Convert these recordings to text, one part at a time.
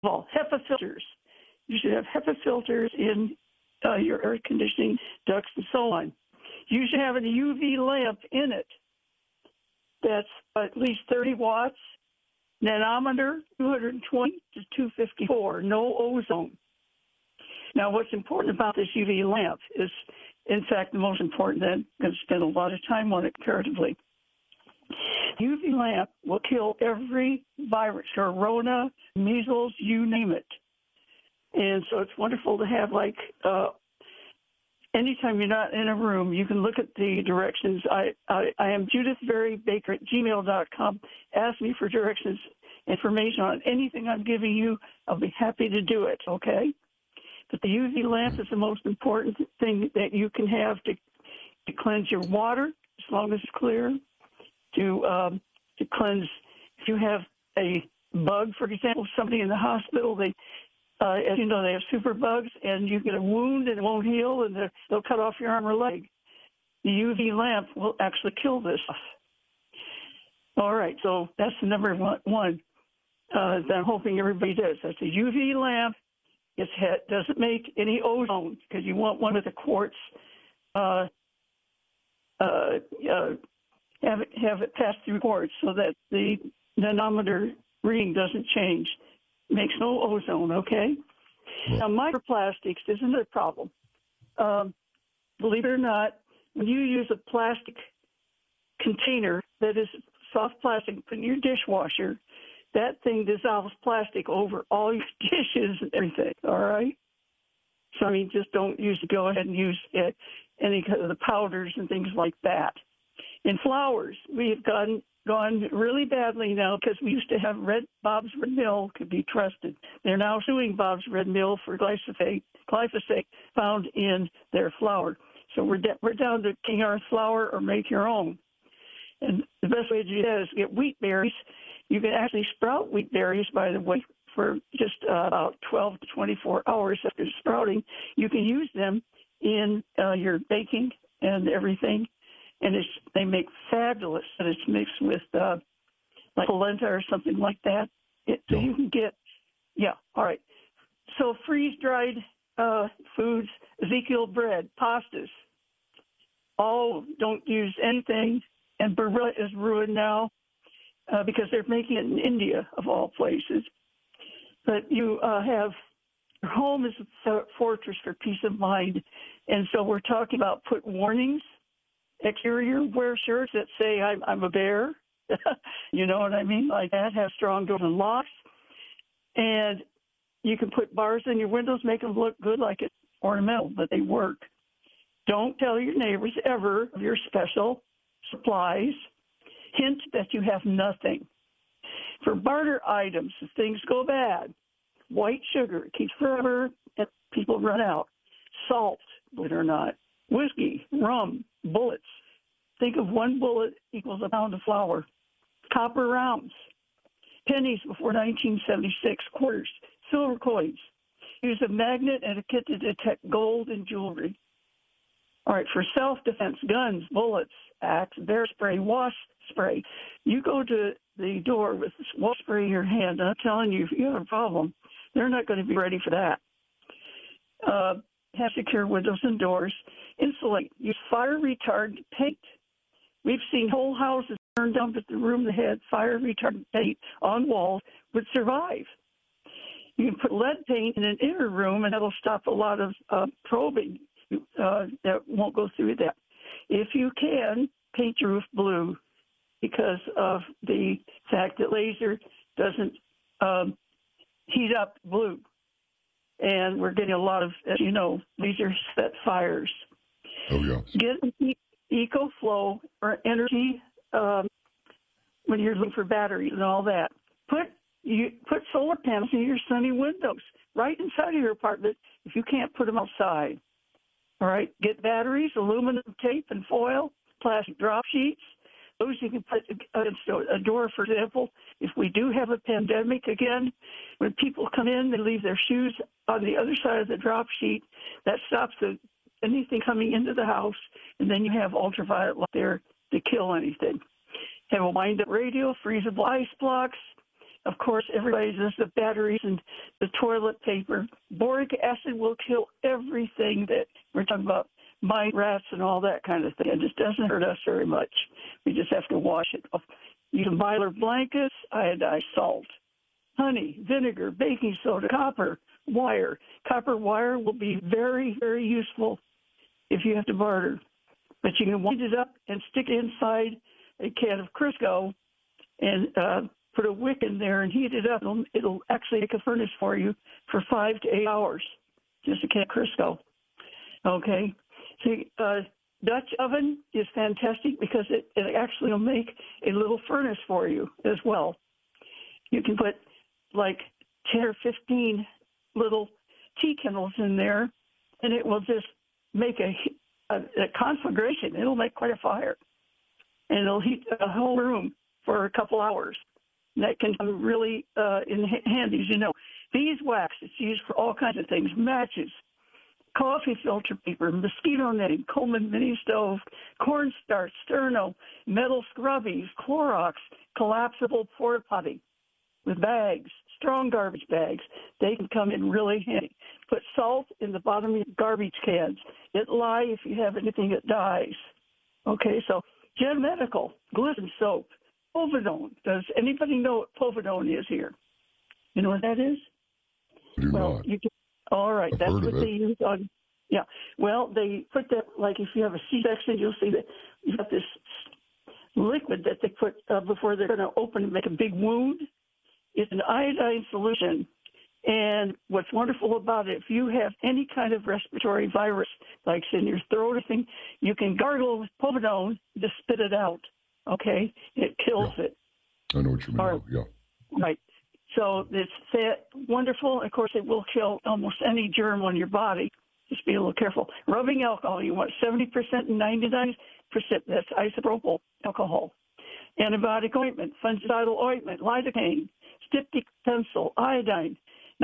all, HEPA filters. You should have HEPA filters in your air conditioning ducts and so on. You should have a UV lamp in it that's at least 30 watts, nanometer 220 to 254, no ozone. Now, what's important about this UV lamp is, in fact, the most important, and I'm going to spend a lot of time on it comparatively. UV lamp will kill every virus, corona, measles, you name it. And so it's wonderful to have, like, anytime you're not in a room, you can look at the directions. I am Judith Berry Baker at gmail.com. Ask me for directions, information on anything I'm giving you. I'll be happy to do it, okay? But the UV lamp is the most important thing that you can have to cleanse your water, as long as it's clear, to cleanse. If you have a bug, for example, somebody in the hospital, they as you know, they have super bugs, and you get a wound and it won't heal, and they'll cut off your arm or leg. The UV lamp will actually kill this stuff. All right, so that's the number one that I'm hoping everybody does. That's a UV lamp. It doesn't make any ozone, because you want one with a quartz. Have it pass through quartz so that the nanometer reading doesn't change. Makes no ozone, okay? Well, now, microplastics isn't a problem. Believe it or not, when you use a plastic container that is soft plastic, put in your dishwasher, that thing dissolves plastic over all your dishes and everything, all right? So, I mean, just don't go ahead and use any of the powders and things like that. In flowers, we've gone really badly now, because we used to have Bob's Red Mill could be trusted. They're now suing Bob's Red Mill for glyphosate found in their flour. So we're down to King Arthur flour or make your own. And the best way to do that is get wheat berries. You can actually sprout wheat berries, by the way, for just about 12 to 24 hours after sprouting. You can use them in your baking and everything. And they make fabulous, and it's mixed with like polenta or something like that. So you can get, all right. So freeze-dried foods, Ezekiel bread, pastas, all don't use anything. And Barilla is ruined now because they're making it in India, of all places. But you have, your home is a fortress for peace of mind. And so we're talking about put warnings. Exterior wear shirts that say I'm a bear, you know what I mean, like that, have strong doors and locks. And you can put bars in your windows, make them look good like it's ornamental, but they work. Don't tell your neighbors ever of your special supplies. Hint that you have nothing. For barter items, if things go bad, white sugar, it keeps forever, and people run out. Salt, believe it or not. Whiskey, rum, bullets. Think of one bullet equals a pound of flour. Copper rounds. Pennies before 1976. Quarters. Silver coins. Use a magnet and a kit to detect gold and jewelry. All right, for self-defense, guns, bullets, axe, bear spray, wasp spray. You go to the door with wasp spray in your hand, and I'm telling you, if you have a problem, they're not going to be ready for that. Have secure windows and doors. Insulate. Use fire retardant paint. We've seen whole houses burned down, but the room that had fire retardant paint on walls would survive. You can put lead paint in an inner room, and that'll stop a lot of probing that won't go through that. If you can, paint your roof blue, because of the fact that laser doesn't heat up blue. And we're getting a lot of, as you know, laser set fires. Oh, yeah. Get EcoFlow or energy when you're looking for batteries and all that. Put solar panels in your sunny windows right inside of your apartment if you can't put them outside. All right? Get batteries, aluminum tape and foil, plastic drop sheets. Those you can put against a door, for example. If we do have a pandemic again, when people come in, they leave their shoes on the other side of the drop sheet. That stops anything coming into the house, and then you have ultraviolet light there to kill anything. Have a wind-up radio, freezable ice blocks, Of course, everybody does the batteries and the toilet paper. Boric acid will kill everything that we're talking about, mice, rats, and all that kind of thing. It just doesn't hurt us very much. We just have to wash it off. You can boiler blankets, iodized salt, honey, vinegar, baking soda, copper wire. Copper wire will be very, very useful if you have to barter. But you can wind it up and stick it inside a can of Crisco and put a wick in there and heat it up. It'll actually make a furnace for you for 5 to 8 hours, just a can of Crisco. Okay? See, Dutch oven is fantastic because it actually will make a little furnace for you as well. You can put like 10 or 15 little tea kettles in there, and it will just make a conflagration. It'll make quite a fire, and it'll heat a whole room for a couple hours. And that can come really in handy, as you know. Beeswax, it's used for all kinds of things, matches, coffee filter paper, mosquito netting, Coleman mini stove, cornstarch, sterno, metal scrubbies, Clorox, collapsible porta potty with bags, strong garbage bags. They can come in really handy. Put salt in the bottom of your garbage cans. It lie if you have anything that dies. Okay, so Gen Medical, glisten soap, povidone. Does anybody know what povidone is here? You know what that is? I do not. You can, all right, I've that's heard what of they it. use on. Yeah, well, they put that, like if you have a C-section, you'll see that you've got this liquid that they put before they're going to open and make a big wound. It's an iodine solution. And what's wonderful about it, if you have any kind of respiratory virus, like in your throat or thing, you can gargle with povidone to spit it out. Okay? It kills it. I know what you mean. Right. Yeah. Right. So it's wonderful. Of course, it will kill almost any germ on your body. Just be a little careful. Rubbing alcohol, you want 70% and 99%. That's isopropyl alcohol. Antibiotic ointment, fungicidal ointment, lidocaine, styptic pencil, iodine,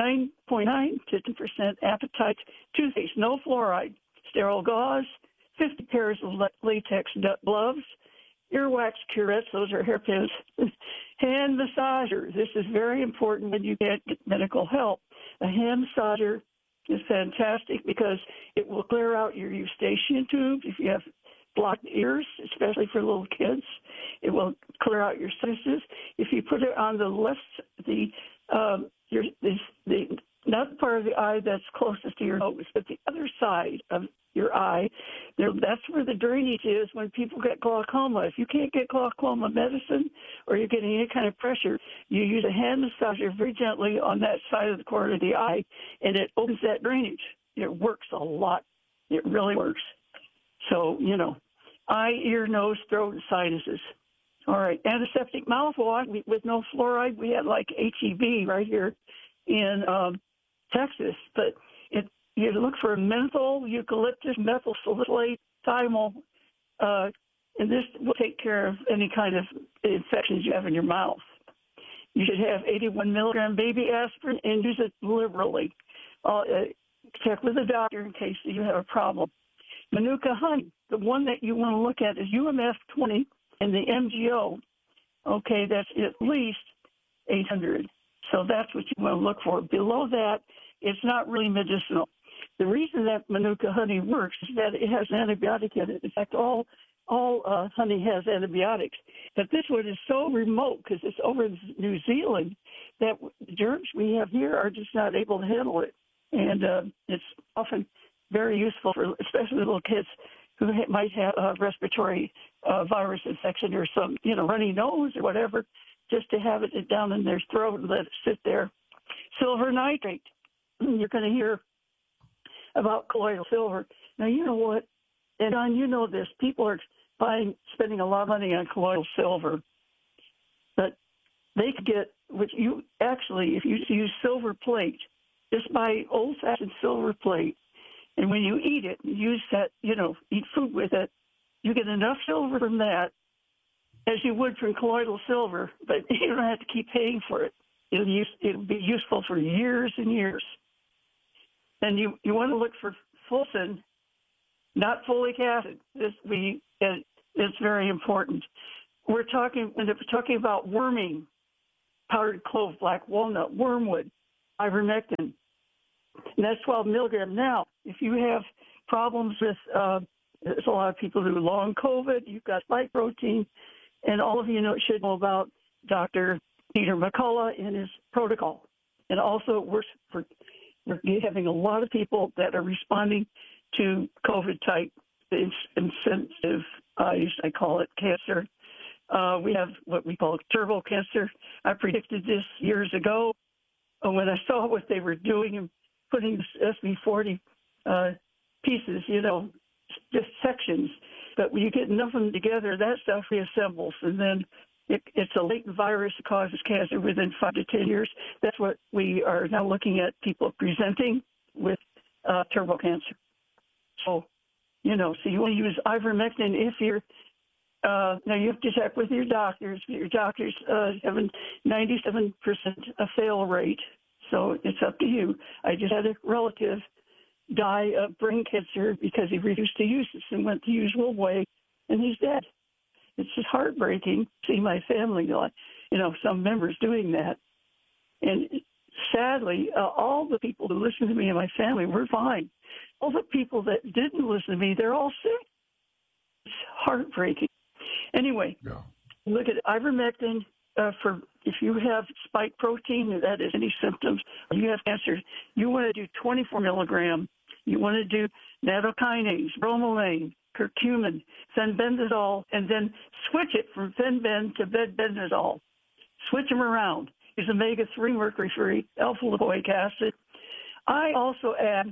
9.9 to 10% appetite toothpaste, no fluoride, sterile gauze, 50 pairs of latex gloves, earwax curettes, those are hairpins, hand massager. This is very important when you get medical help. A hand massager is fantastic because it will clear out your eustachian tubes if you have blocked ears, especially for little kids. It will clear out your sinuses. If you put it on the left, not the part of the eye that's closest to your nose, but the other side of your eye, that's where the drainage is when people get glaucoma. If you can't get glaucoma medicine or you're getting any kind of pressure, you use a hand massager very gently on that side of the corner of the eye, and it opens that drainage. It works a lot. It really works. So, eye, ear, nose, throat, and sinuses. All right, antiseptic mouthwash with no fluoride. We had like HEB right here in Texas, but you look for menthol, eucalyptus, methyl salicylate, thymol, and this will take care of any kind of infections you have in your mouth. You should have 81 milligram baby aspirin and use it liberally. Check with a doctor in case you have a problem. Manuka honey, the one that you want to look at is UMF 20 and the MGO. Okay, that's at least 800. So that's what you want to look for. Below that, it's not really medicinal. The reason that Manuka honey works is that it has an antibiotic in it. In fact, all honey has antibiotics. But this one is so remote because it's over in New Zealand that the germs we have here are just not able to handle it. And it's often very useful for especially little kids who might have a respiratory virus infection or some, runny nose or whatever, just to have it down in their throat and let it sit there. Silver nitrate. You're going to hear about colloidal silver. Now, you know what? And Don, you know this. People are spending a lot of money on colloidal silver. But they could get, if you use silver plate, just buy old-fashioned silver plate, and when you eat it, use that, eat food with it, you get enough silver from that as you would from colloidal silver, but you don't have to keep paying for it. It'll be useful for years and years. And you want to look for fulsin, not folic acid. It's very important. When we're talking about worming, powdered clove, black walnut, wormwood, ivermectin, and that's 12 milligrams. Now, if you have problems with, there's a lot of people who long COVID, you've got spike protein, and all of you should know about Dr. Peter McCullough and his protocol. And also, we're having a lot of people that are responding to COVID-type insensitive, I call it cancer. We have what we call turbo cancer. I predicted this years ago when I saw what they were doing and putting SB40 pieces, just sections. But when you get enough of them together, that stuff reassembles, and then it's a latent virus that causes cancer within 5 to 10 years. That's what we are now looking at, people presenting with turbo cancer. So, so you want to use ivermectin if you're, now you have to check with your doctors. Your doctors have a 97% fail rate, so it's up to you. I just had a relative die of brain cancer because he refused to use this and went the usual way, and he's dead. It's just heartbreaking to see my family, some members doing that. And sadly, all the people who listen to me and my family were fine. All the people that didn't listen to me, they're all sick. It's heartbreaking. Anyway, Look at ivermectin for if you have spike protein, that is any symptoms, or you have cancer, you want to do 24 milligram. You want to do nattokinase, bromelain, curcumin, fenbendazole, and then switch it from fenben to bedbendazole. Switch them around. Use omega-3 mercury-free, alpha-lipoic acid. I also add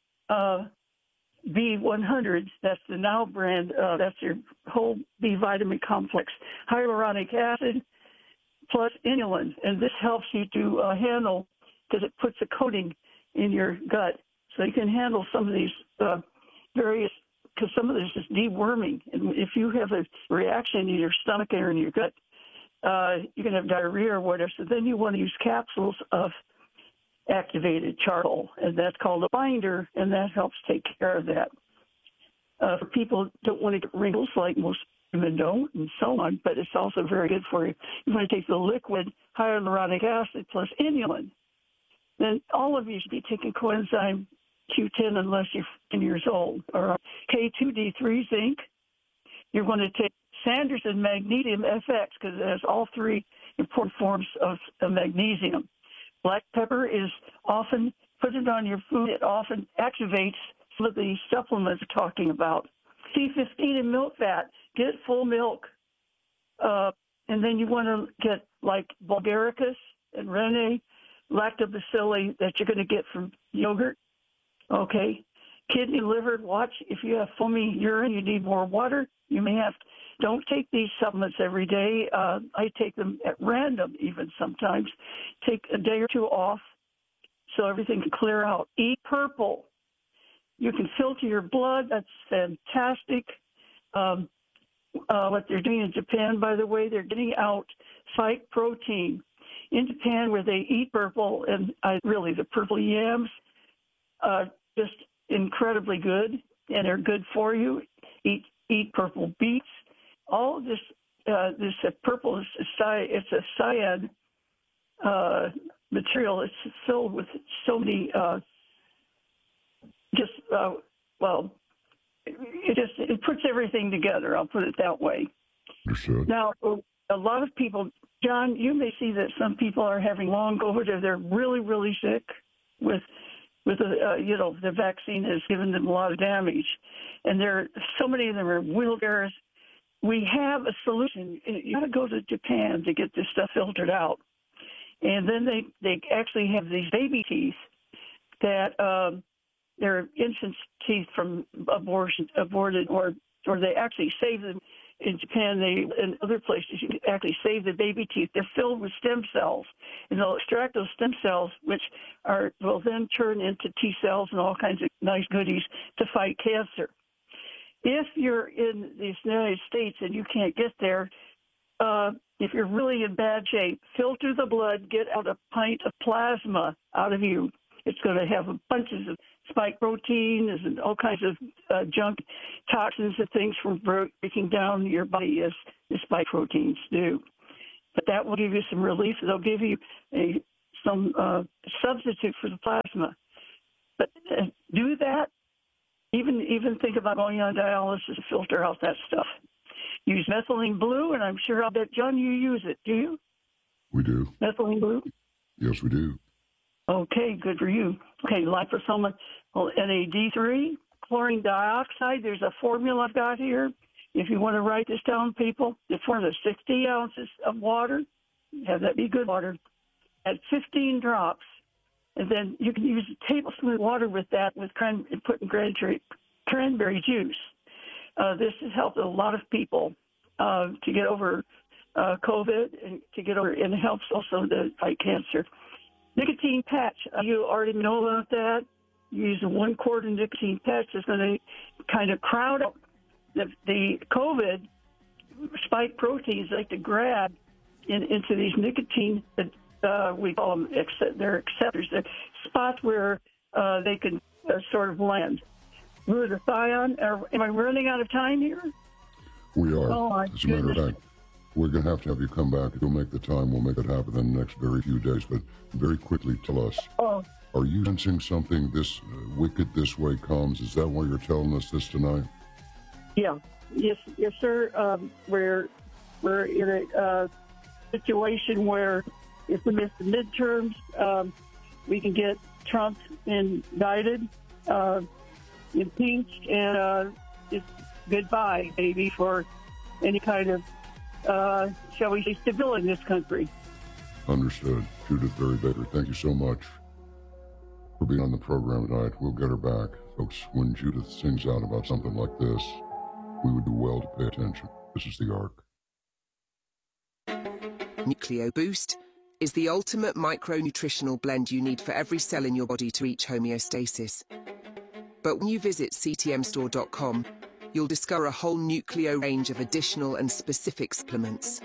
B100, that's the Now brand, that's your whole B vitamin complex, hyaluronic acid plus inulin. And this helps you to handle, because it puts a coating in your gut. So you can handle some of these various, because some of this is deworming. And if you have a reaction in your stomach or in your gut, you can have diarrhea or whatever. So then you want to use capsules of activated charcoal, and that's called a binder, and that helps take care of that. For people who don't want to get wrinkles like most women don't and so on, but it's also very good for you. You want to take the liquid hyaluronic acid plus inulin. Then all of you should be taking coenzyme Q10 unless you're 10 years old, or K2D3 zinc. You're going to take Sanderson Magnesium FX because it has all three important forms of magnesium. Black pepper is often, put it on your food, it often activates some of the supplements we're talking about. C15 in milk fat, get full milk. And then you want to get like Bulgaricus and Rene, lactobacilli that you're going to get from yogurt. Okay. Kidney, liver, watch. If you have foamy urine, you need more water. You may have, don't take these supplements every day. I take them at random even sometimes. Take a day or two off so everything can clear out. Eat purple. You can filter your blood. That's fantastic. What they're doing in Japan, by the way, they're getting out spike protein. In Japan, where they eat purple, and really the purple yams, just incredibly good, and they're good for you. Eat purple beets. All of this, purple is it's a cyan material. It's filled with so many, it puts everything together. I'll put it that way. Understood. Now, a lot of people, John, you may see that some people are having long COVID, or they're really, really sick with the vaccine has given them a lot of damage, and so many of them are wheelchairs. We have a solution. You got to go to Japan to get this stuff filtered out, and then they actually have these baby teeth that they're infants' teeth from aborted, or they actually save them. In Japan, in other places, you can actually save the baby teeth. They're filled with stem cells, and they'll extract those stem cells, which will then turn into T cells and all kinds of nice goodies to fight cancer. If you're in the United States and you can't get there, if you're really in bad shape, filter the blood, get out a pint of plasma out of you. It's going to have bunches of spike proteins and all kinds of junk toxins and things from breaking down your body as the spike proteins do. but that will give you some relief. They'll give you some substitute for the plasma. But do that. Even think about going on dialysis to filter out that stuff. Use methylene blue, and I'm sure I'll bet, John, you use it. Do you? We do. Methylene blue? Yes, we do. Okay, good for you. Okay, liposomal NAD3, chlorine dioxide. There's a formula I've got here. If you want to write this down, people, it's for the 60 ounces of water. Have that be good water. Add 15 drops. And then you can use a tablespoon of water with that putting cranberry juice. This has helped a lot of people to get over COVID and and it helps also to fight cancer. Nicotine patch, you already know about that. Use a 1 quart of nicotine patch. Is going to kind of crowd out the COVID spike proteins like to grab into these nicotine. We call them they're acceptors. They're spots where they can sort of land. Glutathione. Am I running out of time here? We are. Oh, as a matter of fact, we're going to have you come back. If you'll make the time, we'll make it happen in the next very few days. But very quickly, tell us, are you sensing something this wicked this way comes? Is that why you're telling us this tonight? Yeah. Yes, sir. We're in a situation where if we miss the midterms, we can get Trump indicted, impeached, and it's goodbye, maybe, for any kind of, shall we say, stability in this country. Understood. Judith Berry Baker, thank you so much for being on the program tonight. We'll get her back. Folks, when Judith sings out about something like this, we would do well to pay attention. This is The Ark. Nucleo Boost is the ultimate micronutritional blend you need for every cell in your body to reach homeostasis. But when you visit ctmstore.com, you'll discover a whole Nucleo range of additional and specific supplements.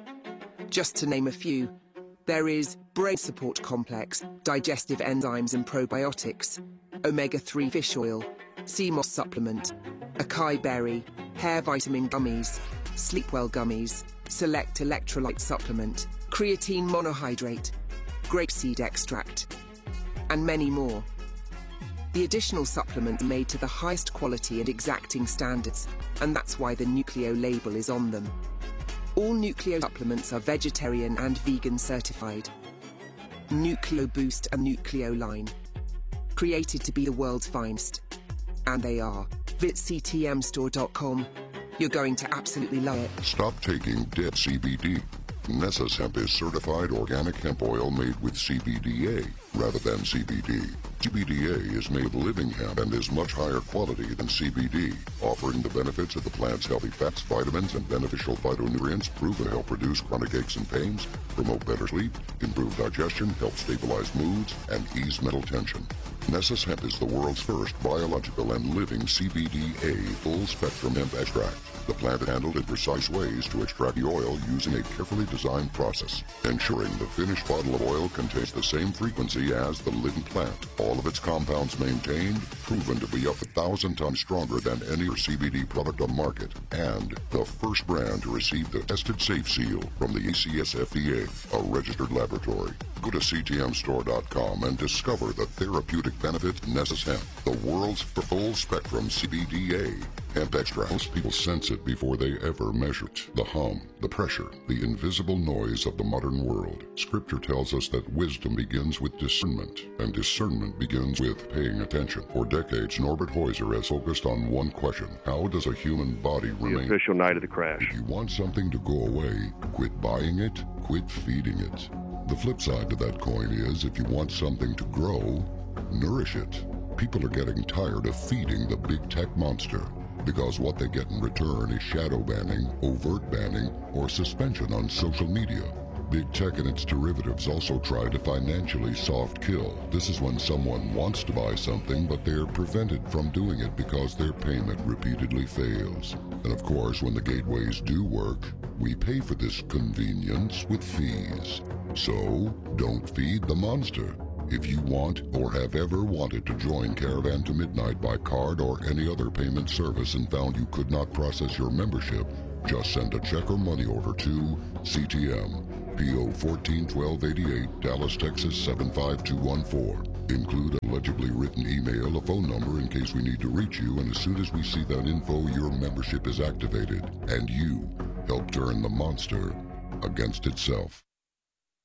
Just to name a few, there is Brain Support Complex, digestive enzymes and probiotics, omega-3 fish oil, sea moss supplement, acai berry, hair vitamin gummies, Sleepwell gummies, select electrolyte supplement, creatine monohydrate, grapeseed extract, and many more. The additional supplements are made to the highest quality and exacting standards, and that's why the Nucleo label is on them. All Nucleo supplements are vegetarian and vegan certified. Nucleo Boost and Nucleo Line. Created to be the world's finest. And they are. Visit ctmstore.com. You're going to absolutely love it. Stop taking dead CBD. Nessus Hemp is certified organic hemp oil made with CBDA rather than CBD. CBDA is made with living hemp and is much higher quality than CBD, offering the benefits of the plant's healthy fats, vitamins, and beneficial phytonutrients proven to help reduce chronic aches and pains, promote better sleep, improve digestion, help stabilize moods, and ease mental tension. Nessus Hemp is the world's first biological and living CBDA full-spectrum hemp extract. The plant is handled in precise ways to extract the oil using a carefully designed process, ensuring the finished bottle of oil contains the same frequency as the living plant. All of its compounds maintained, proven to be up 1,000 times stronger than any other CBD product on the market, and the first brand to receive the Tested Safe seal from the ACS FDA, a registered laboratory. Go to ctmstore.com and discover the therapeutic benefit Nessus Hemp, the world's full-spectrum CBDA hemp extract. Most people sense it before they ever measure it. The hum, the pressure, the invisible noise of the modern world. Scripture tells us that wisdom begins with discernment, and discernment begins with paying attention. For decades, Norbert Heuser has focused on one question: how does a human body remain? The official night of the crash. If you want something to go away, quit buying it, quit feeding it. The flip side to that coin is, if you want something to grow, nourish it. People are getting tired of feeding the big tech monster, because what they get in return is shadow banning, overt banning, or suspension on social media. Big tech and its derivatives also try to financially soft kill. This is when someone wants to buy something, but they're prevented from doing it because their payment repeatedly fails. And of course, when the gateways do work, we pay for this convenience with fees. So, don't feed the monster. If you want or have ever wanted to join Caravan to Midnight by card or any other payment service and found you could not process your membership, just send a check or money order to CTM. P.O. 141288, Dallas, Texas 75214. Include a legibly written email, a phone number in case we need to reach you, and as soon as we see that info, your membership is activated, and you help turn the monster against itself.